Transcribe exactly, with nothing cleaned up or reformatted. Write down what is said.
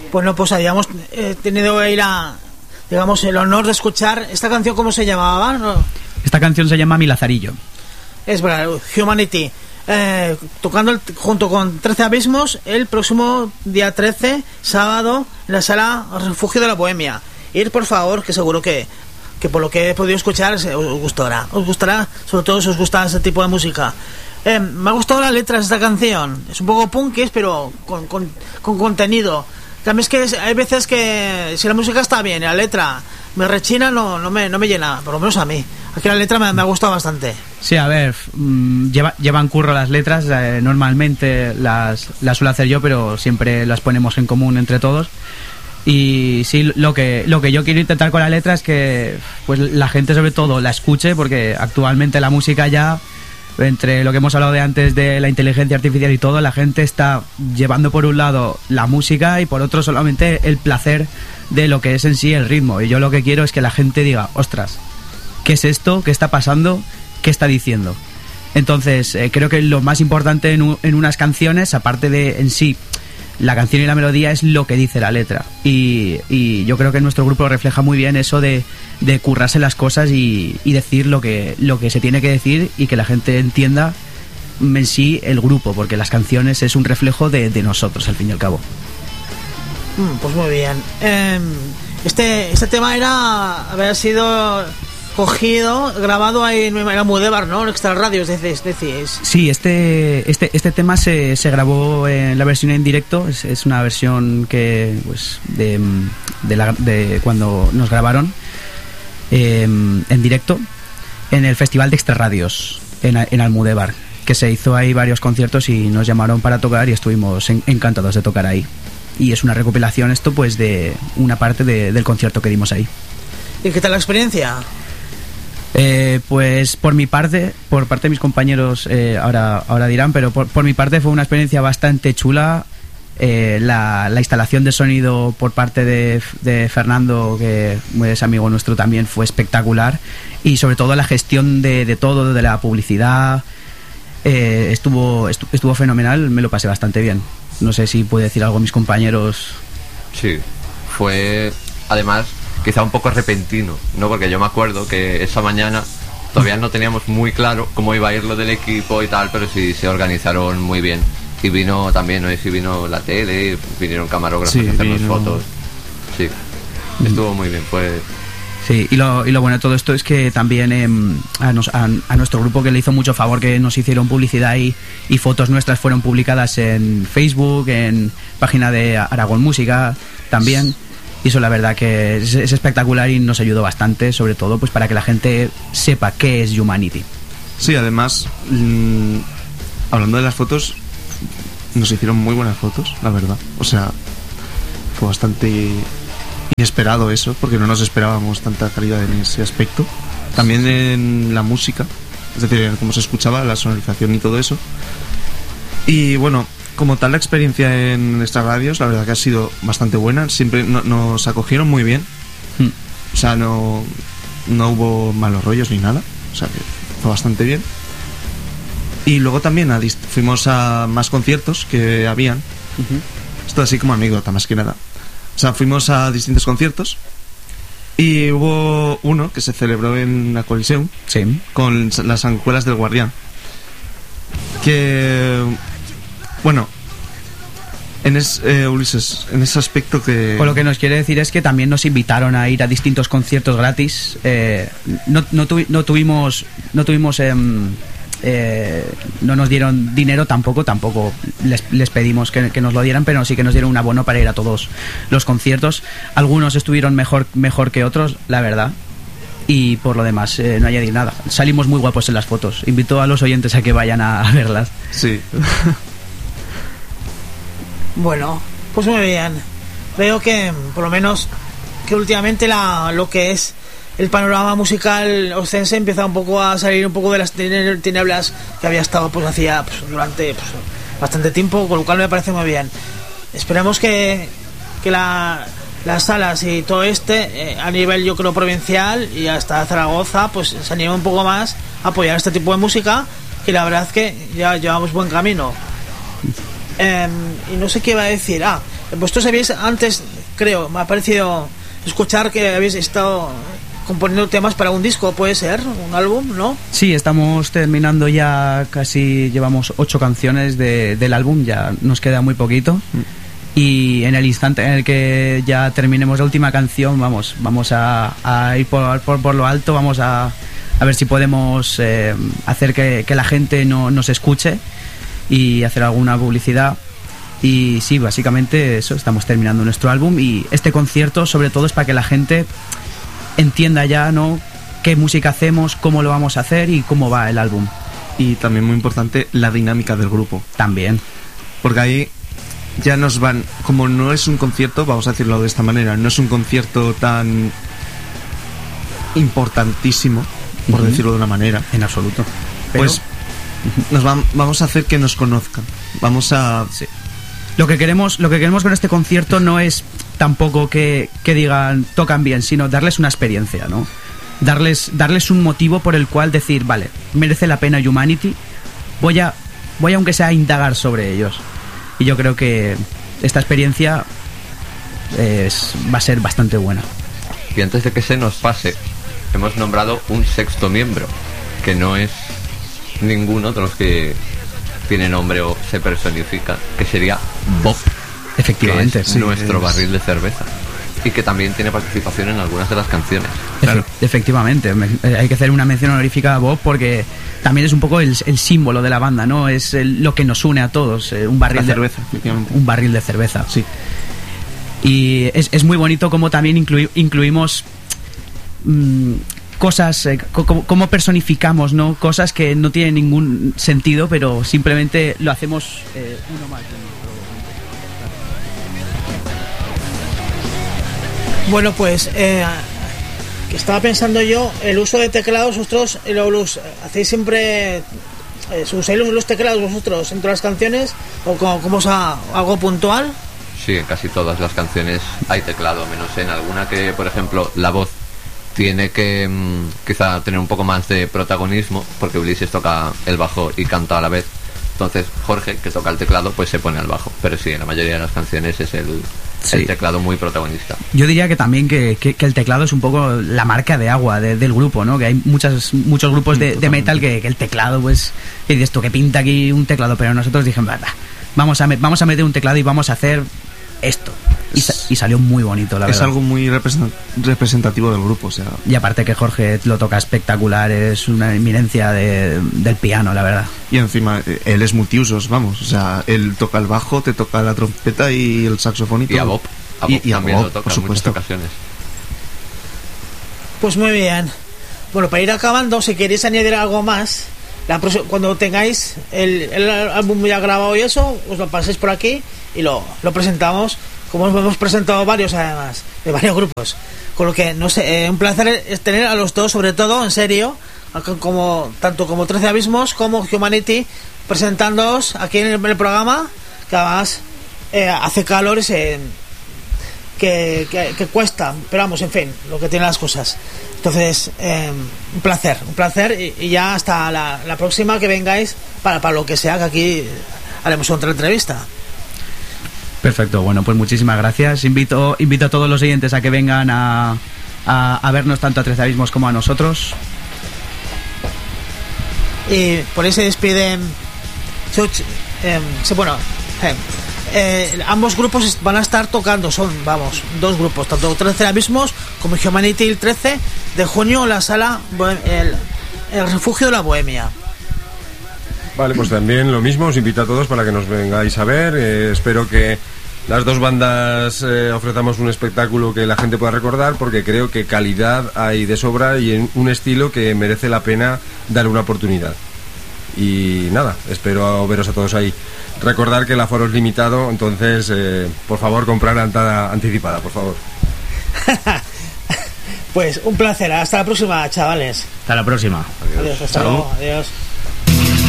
Bueno, pues habíamos eh, tenido ahí la, digamos, el honor de escuchar esta canción. ¿Cómo se llamaba? ¿No? Esta canción se llama Mi Lazarillo. Es verdad, Humanity. Eh, tocando el, junto con trece Abismos el próximo día trece, sábado, en la sala Refugio de la Bohemia. Ir, por favor, que seguro que, que por lo que he podido escuchar os gustará. Os gustará, sobre todo si os gusta ese tipo de música. Eh, me ha gustado la letra de esta canción. Es un poco punkis, pero con, con, con contenido. También es que es, hay veces que si la música está bien y la letra me rechina, no, no, me, no me llena, por lo menos a mí. Aquí la letra me, me ha gustado bastante. Sí, a ver, mmm, lleva, llevan curro las letras, eh, normalmente las, las suelo hacer yo, pero siempre las ponemos en común entre todos. Y sí, lo que, lo que yo quiero intentar con la letra es que pues la gente sobre todo la escuche, porque actualmente la música ya, entre lo que hemos hablado de antes de la inteligencia artificial y todo, la gente está llevando por un lado la música y por otro solamente el placer de lo que es en sí el ritmo. Y yo lo que quiero es que la gente diga, ostras, ¿qué es esto? ¿Qué está pasando? ¿Qué está diciendo? Entonces, eh, creo que lo más importante en, u- en unas canciones, aparte de en sí la canción y la melodía, es lo que dice la letra. Y, y yo creo que nuestro grupo refleja muy bien eso de, de currarse las cosas y, y decir lo que, lo que se tiene que decir y que la gente entienda en sí el grupo, porque las canciones es un reflejo de, de nosotros, al fin y al cabo. Mm, pues muy bien. Eh, este, este tema era había sido cogido, grabado ahí en Almudévar, ¿no? En Extra Radios, decís, decís. Sí, este, este, este tema se, se grabó en la versión en directo. Es, es una versión que, pues, de, de, la, de cuando nos grabaron eh, en directo en el Festival de Extra Radios en, en Almudévar, que se hizo ahí varios conciertos y nos llamaron para tocar y estuvimos en, encantados de tocar ahí. Y es una recopilación esto, pues, de una parte de, del concierto que dimos ahí. ¿Y qué tal la experiencia? Eh, pues por mi parte, por parte de mis compañeros, eh, ahora, ahora dirán, pero por, por mi parte fue una experiencia bastante chula. Eh, la, la instalación de sonido por parte de, de Fernando, que es amigo nuestro también, fue espectacular. Y sobre todo la gestión de, de todo, de la publicidad, eh, estuvo, estu, estuvo fenomenal, me lo pasé bastante bien. No sé si puede decir algo mis compañeros. Sí, fue además quizá un poco repentino, ¿no? Porque yo me acuerdo que esa mañana todavía no teníamos muy claro cómo iba a ir lo del equipo y tal, pero sí se organizaron muy bien. Y vino también, no sé si vino la tele, vinieron camarógrafos sí, a hacernos vino... fotos. Sí, estuvo muy bien, pues. Sí, y lo, y lo bueno de todo esto es que también eh, a, nos, a, a nuestro grupo, que le hizo mucho favor que nos hicieron publicidad y, y fotos nuestras fueron publicadas en Facebook, en página de Aragón Música también. Y eso la verdad que es, es espectacular y nos ayudó bastante, sobre todo pues para que la gente sepa qué es Humanity. Sí, además, mmm, hablando de las fotos, nos hicieron muy buenas fotos, la verdad. O sea, fue bastante inesperado eso, porque no nos esperábamos tanta calidad en ese aspecto. También en la música, es decir, en cómo se escuchaba, la sonorización y todo eso. Y bueno, como tal la experiencia en Extra Radios, la verdad que ha sido bastante buena. Siempre no, nos acogieron muy bien. hmm. O sea, no, no hubo malos rollos ni nada. O sea, que fue bastante bien. Y luego también a dist- fuimos a más conciertos que habían. uh-huh. Esto así como anécdota más que nada. O sea, fuimos a distintos conciertos y hubo uno que se celebró en la Coliseum, sí, con las Sanjuelas del Guardián, que bueno, en es, eh, Ulises, en ese aspecto que... Pues lo que nos quiere decir es que también nos invitaron a ir a distintos conciertos gratis. Eh, no, no, tuvi, no tuvimos... No tuvimos... Eh, eh, no nos dieron dinero tampoco, tampoco les, les pedimos que, que nos lo dieran, pero sí que nos dieron un abono para ir a todos los conciertos. Algunos estuvieron mejor, mejor que otros, la verdad. Y por lo demás, eh, no añadir nada. Salimos muy guapos en las fotos. Invito a los oyentes a que vayan a, a verlas. Sí. Bueno, pues muy bien. Veo que, por lo menos, que últimamente la, lo que es el panorama musical ostense empieza un poco a salir un poco de las tinieblas que había estado pues hacía pues, durante pues, bastante tiempo, con lo cual me parece muy bien. Esperemos que, que la, las salas y todo este, eh, a nivel yo creo provincial y hasta Zaragoza, pues se anime un poco más a apoyar este tipo de música, que la verdad es que ya llevamos buen camino. Eh, y no sé qué iba a decir. Ah, Vosotros habéis antes, creo, me ha parecido escuchar que habéis estado componiendo temas para un disco, ¿puede ser? ¿Un álbum, no? Sí, estamos terminando ya, casi llevamos ocho canciones de, del álbum, ya nos queda muy poquito. Mm. Y en el instante en el que ya terminemos la última canción, vamos, vamos a, a ir por, por, por lo alto, vamos a, a ver si podemos eh, hacer que, que la gente no, nos escuche y hacer alguna publicidad. Y sí, básicamente eso, estamos terminando nuestro álbum y este concierto sobre todo es para que la gente entienda ya, ¿no?, qué música hacemos, cómo lo vamos a hacer y cómo va el álbum. Y también muy importante, la dinámica del grupo. También. Porque ahí ya nos van, como no es un concierto, vamos a decirlo de esta manera, no es un concierto tan importantísimo, por uh-huh. decirlo de una manera. En absoluto. Pero... pues nos va, vamos a hacer que nos conozcan. Vamos a... Sí. Lo que queremos, lo que queremos con este concierto no es tampoco que, que digan tocan bien, sino darles una experiencia, ¿no? Darles, darles un motivo por el cual decir, vale, merece la pena Humanity, voy a, voy a aunque sea a indagar sobre ellos. Y yo creo que esta experiencia es, va a ser bastante buena. Y antes de que se nos pase, hemos nombrado un sexto miembro, que no es ninguno de los que tiene nombre o se personifica, que sería Bob. Efectivamente, que es sí, nuestro es... barril de cerveza. Y que también tiene participación en algunas de las canciones. Claro. Efectivamente, hay que hacer una mención honorífica a Bob porque también es un poco el, el símbolo de la banda, ¿no? Es el, lo que nos une a todos, un barril de cerveza, efectivamente. Un barril de cerveza. Sí. Y es, es muy bonito como también inclui, incluimos mmm, cosas, eh, como, como personificamos, ¿no? Cosas que no tienen ningún sentido, pero simplemente lo hacemos eh, uno más. Bueno, pues eh, que estaba pensando yo, el uso de teclados, vosotros lo, lo hacéis siempre, eh, usáis los teclados vosotros en todas las canciones o como, como sea, algo puntual. Sí, en casi todas las canciones hay teclado, menos en alguna que, por ejemplo, la voz tiene que mmm, quizá tener un poco más de protagonismo, porque Ulises toca el bajo y canta a la vez. Entonces Jorge, que toca el teclado, pues se pone al bajo. Pero sí, en la mayoría de las canciones es el, sí. el teclado muy protagonista. Yo diría que también que, que, que el teclado es un poco la marca de agua de, del grupo, ¿no? Que hay muchas, muchos grupos de, de metal que, que el teclado, pues, y dices tú, que pinta aquí un teclado, pero nosotros dijimos, vamos a, vamos a meter un teclado y vamos a hacer esto. Y, y salió muy bonito, la es verdad. Es algo muy representativo del grupo, o sea. Y aparte que Jorge lo toca espectacular, es una eminencia de, del piano, la verdad. Y encima, él es multiusos, vamos, o sea, él toca el bajo, te toca la trompeta y el saxofón y, y todo. A Bob, a Bob y, y también a Bob, lo toca por en supuesto. muchas ocasiones. Pues muy bien. Bueno, para ir acabando, si queréis añadir algo más, la próxima, cuando tengáis el, el álbum ya grabado y eso, os lo paséis por aquí y lo, lo presentamos, como hemos presentado varios además, de varios grupos. Con lo que, no sé, eh, un placer es tener a los dos, sobre todo, en serio, como tanto como trece Abismos como Humanity, presentándoos aquí en el, en el programa, que además eh, hace calor y se, que, que, que cuesta, pero vamos, en fin, lo que tienen las cosas. Entonces, eh, un placer, un placer y, y ya hasta la, la próxima que vengáis para, para lo que sea, que aquí haremos otra entrevista. Perfecto, bueno, pues muchísimas gracias. Invito invito a todos los oyentes a que vengan a, a, a vernos tanto a trece Abismos como a nosotros. Y por ahí se despiden. Eh, sí, bueno, eh, eh, ambos grupos van a estar tocando, son, vamos, dos grupos, tanto trece Abismos como Humanity el trece de junio en la sala el, el Refugio de la Bohemia. Vale, pues también lo mismo, os invito a todos para que nos vengáis a ver. Eh, espero que las dos bandas eh, ofrezcamos un espectáculo que la gente pueda recordar, porque creo que calidad hay de sobra y en un estilo que merece la pena dar una oportunidad. Y nada, espero veros a todos ahí. Recordar que el aforo es limitado, entonces eh, por favor comprar entrada anticipada, por favor. Pues un placer, hasta la próxima, chavales. Hasta la próxima. Adiós, Adiós hasta luego, adiós.